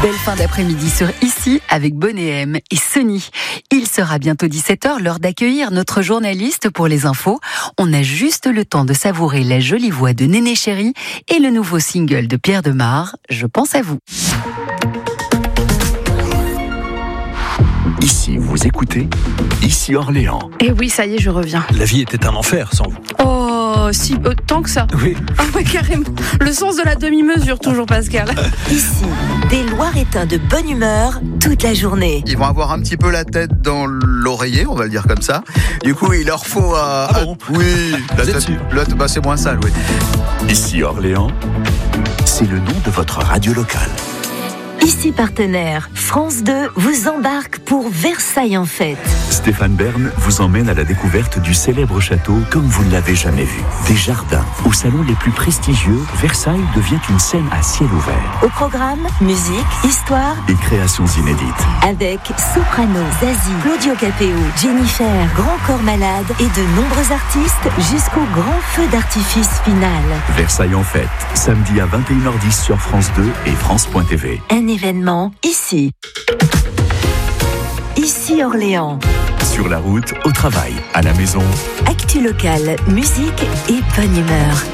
Belle fin d'après-midi sur Ici avec Bonnet M et Sony. Il sera bientôt 17h, l'heure d'accueillir notre journaliste pour les infos. On a juste le temps de savourer la jolie voix de Néné Chéri et le nouveau single de Pierre Demar, Je pense à vous. Ici, vous écoutez Ici Orléans. Et oui, ça y est, je reviens. La vie était un enfer sans vous. Oh, si, tant que ça. Oui. Ah ouais, carrément. Le sens de la demi-mesure, toujours, Pascal. Ici, des Loiretains de bonne humeur toute la journée. Ils vont avoir un petit peu la tête dans l'oreiller, on va le dire comme ça. Du coup, il leur faut... oui, la tête, c'est moins sale, oui. Ici Orléans, c'est le nom de votre radio locale. Ici partenaire, France 2 vous embarque pour Versailles en fête. Stéphane Bern vous emmène à la découverte du célèbre château comme vous ne l'avez jamais vu. Des jardins, aux salons les plus prestigieux, Versailles devient une scène à ciel ouvert. Au programme, musique, histoire et créations inédites. Avec Soprano, Zazie, Claudio Capéo, Jennifer, Grand Corps Malade et de nombreux artistes jusqu'au grand feu d'artifice final. Versailles en fête, samedi à 21h10 sur France 2 et France.tv. Un événement ici. Ici Orléans. Sur la route, au travail, à la maison. Actu locale, musique et bonne humeur.